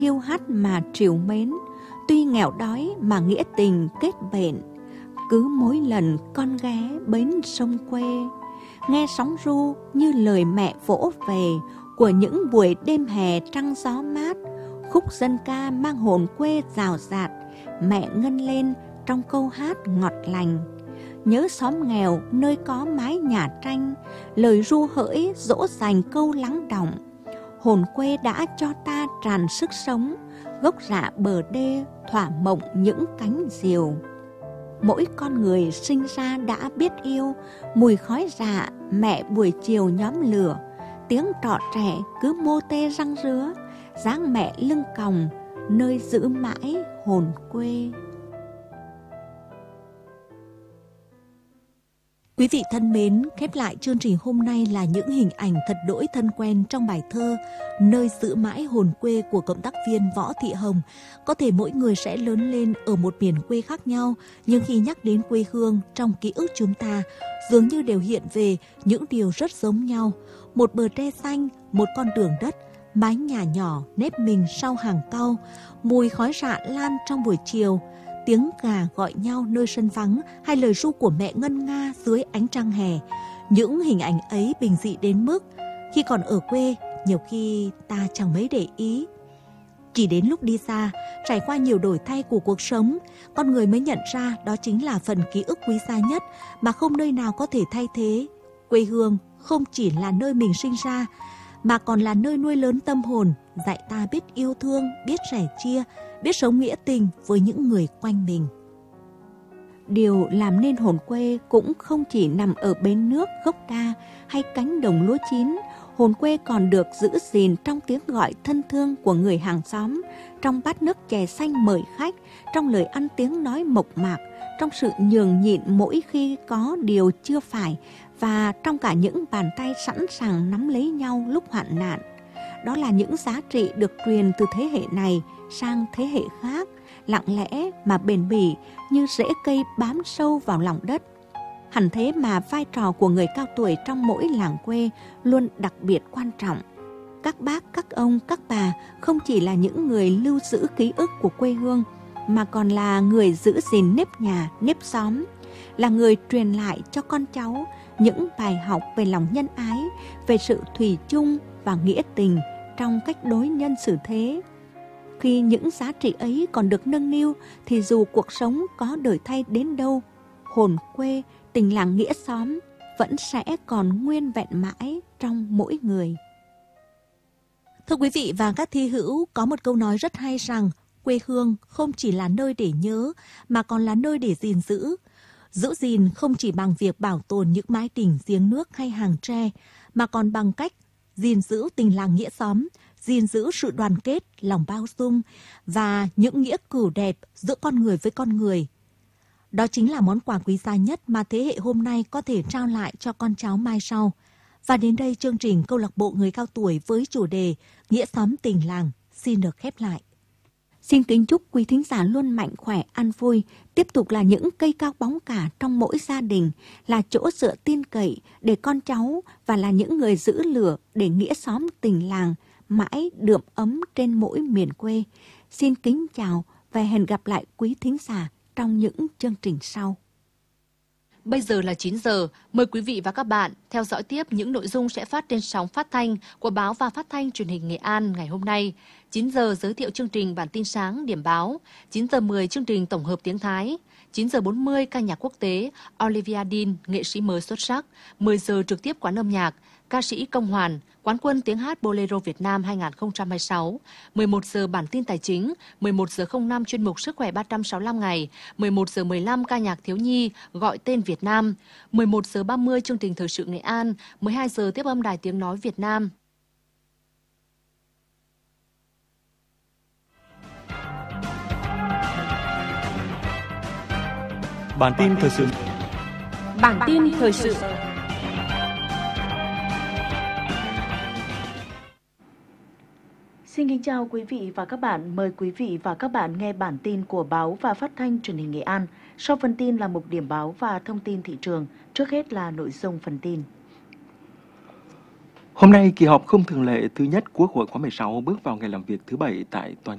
hiu hắt mà trìu mến, tuy nghèo đói mà nghĩa tình kết bền. Cứ mỗi lần con ghé bến sông quê, nghe sóng ru như lời mẹ vỗ về của những buổi đêm hè trăng gió mát. Khúc dân ca mang hồn quê rào rạt, mẹ ngân lên trong câu hát ngọt lành. Nhớ xóm nghèo nơi có mái nhà tranh, lời ru hỡi dỗ dành câu lắng đọng. Hồn quê đã cho ta tràn sức sống, gốc rạ bờ đê thỏa mộng những cánh diều. Mỗi con người sinh ra đã biết yêu, mùi khói rạ mẹ buổi chiều nhóm lửa. Tiếng trọ trẻ cứ mô tê răng rứa, dáng mẹ lưng còng nơi giữ mãi hồn quê. Quý vị thân mến, khép lại chương trình hôm nay là những hình ảnh thật đỗi thân quen trong bài thơ Nơi giữ mãi hồn quê của cộng tác viên Võ Thị Hồng. Có thể mỗi người sẽ lớn lên ở một miền quê khác nhau, nhưng khi nhắc đến quê hương, trong ký ức chúng ta dường như đều hiện về những điều rất giống nhau. Một bờ tre xanh, một con đường đất, mái nhà nhỏ nếp mình sau hàng cau, mùi khói rạ lan trong buổi chiều, tiếng gà gọi nhau nơi sân vắng hay lời ru của mẹ ngân nga dưới ánh trăng hè. Những hình ảnh ấy bình dị đến mức khi còn ở quê nhiều khi ta chẳng mấy để ý. Chỉ đến lúc đi xa, trải qua nhiều đổi thay của cuộc sống, con người mới nhận ra đó chính là phần ký ức quý giá nhất mà không nơi nào có thể thay thế. Quê hương không chỉ là nơi mình sinh ra, mà còn là nơi nuôi lớn tâm hồn, dạy ta biết yêu thương, biết sẻ chia, biết sống nghĩa tình với những người quanh mình. Điều làm nên hồn quê cũng không chỉ nằm ở bến nước, gốc đa hay cánh đồng lúa chín. Hồn quê còn được giữ gìn trong tiếng gọi thân thương của người hàng xóm, trong bát nước chè xanh mời khách, trong lời ăn tiếng nói mộc mạc, trong sự nhường nhịn mỗi khi có điều chưa phải, và trong cả những bàn tay sẵn sàng nắm lấy nhau lúc hoạn nạn. Đó là những giá trị được truyền từ thế hệ này sang thế hệ khác, lặng lẽ mà bền bỉ như rễ cây bám sâu vào lòng đất. Hẳn thế mà vai trò của người cao tuổi trong mỗi làng quê luôn đặc biệt quan trọng. Các bác, các ông, các bà không chỉ là những người lưu giữ ký ức của quê hương, mà còn là người giữ gìn nếp nhà, nếp xóm, là người truyền lại cho con cháu những bài học về lòng nhân ái, về sự thủy chung và nghĩa tình trong cách đối nhân xử thế. Khi những giá trị ấy còn được nâng niu thì dù cuộc sống có đổi thay đến đâu, hồn quê, tình làng nghĩa xóm vẫn sẽ còn nguyên vẹn mãi trong mỗi người. Thưa quý vị và các thi hữu, có một câu nói rất hay rằng quê hương không chỉ là nơi để nhớ mà còn là nơi để gìn giữ. Giữ gìn không chỉ bằng việc bảo tồn những mái đình giếng nước hay hàng tre, mà còn bằng cách gìn giữ tình làng nghĩa xóm, gìn giữ sự đoàn kết, lòng bao dung và những nghĩa cử đẹp giữa con người với con người. Đó chính là món quà quý giá nhất mà thế hệ hôm nay có thể trao lại cho con cháu mai sau. Và đến đây chương trình Câu lạc bộ người cao tuổi với chủ đề Nghĩa xóm tình làng xin được khép lại. Xin kính chúc quý thính giả luôn mạnh khỏe, an vui, tiếp tục là những cây cao bóng cả trong mỗi gia đình, là chỗ dựa tin cậy để con cháu và là những người giữ lửa để nghĩa xóm tình làng mãi đượm ấm trên mỗi miền quê. Xin kính chào và hẹn gặp lại quý thính giả trong những chương trình sau. Bây giờ là 9 giờ, mời quý vị và các bạn theo dõi tiếp những nội dung sẽ phát trên sóng phát thanh của báo và phát thanh truyền hình Nghệ An ngày hôm nay. 9 giờ giới thiệu chương trình bản tin sáng điểm báo, 9 giờ 10 chương trình tổng hợp tiếng Thái, 9 giờ 40 ca nhạc quốc tế Olivia Dean, nghệ sĩ mới xuất sắc, 10 giờ trực tiếp quán âm nhạc, ca sĩ Công Hoàn, quán quân tiếng hát Bolero Việt Nam 2026, 11 giờ bản tin tài chính, 11 giờ 05 chuyên mục Sức khỏe 365 ngày, 11 giờ 15 ca nhạc thiếu nhi gọi tên Việt Nam, 11 giờ 30 chương trình thời sự Nghệ An, 12 giờ tiếp âm Đài Tiếng Nói Việt Nam. Bản tin thời sự. Bản tin thời sự. Xin kính chào quý vị và các bạn. Mời quý vị và các bạn nghe bản tin của báo và phát thanh truyền hình Nghệ An. Sau phần tin là mục điểm báo và thông tin thị trường. Trước hết là nội dung phần tin. Hôm nay, kỳ họp không thường lệ thứ nhất Quốc hội khóa 16 bước vào ngày làm việc thứ 7 tại Tòa